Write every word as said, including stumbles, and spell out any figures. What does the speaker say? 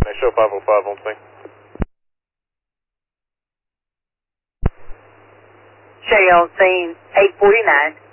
They show five oh five on scene. Shay on scene, eight forty-nine.